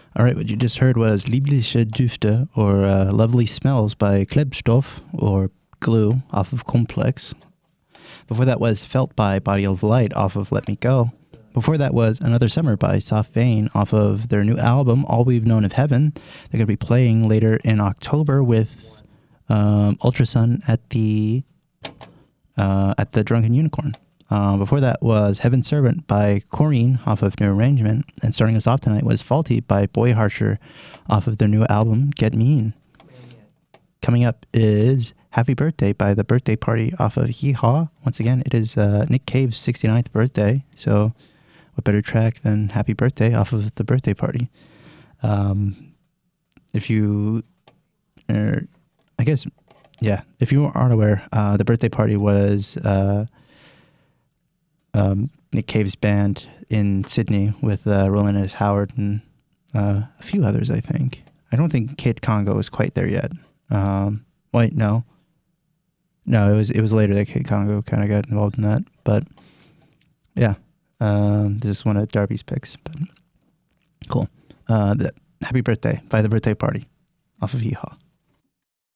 All right, what you just heard was Liebliche Düfte, or Lovely Smells by Klebstoff, or Glue, off of Complex. Before that was Felt by Body of Light, off of Let Me Go. Before that was Another Summer by Soft Vein, off of their new album, All We've Known of Heaven. They're going to be playing later in October with Ultrasun at the Drunken Unicorn. Before that was Heaven Servant by Corrine off of New Arrangement. And starting us off tonight was Faulty by Boy Harsher off of their new album, Get Mean. Coming up is Happy Birthday by The Birthday Party off of Yeehaw. Once again, it is Nick Cave's 69th birthday. So what better track than Happy Birthday off of The Birthday Party? If you aren't aware, The Birthday Party was Nick Cave's band in Sydney with Roland S. Howard and a few others, I think. I don't think Kid Congo was quite there yet. Wait, no. No, it was later that Kid Congo kind of got involved in that. But, yeah. This is one of Darby's picks. But cool. Happy Birthday by The Birthday Party off of Yeehaw.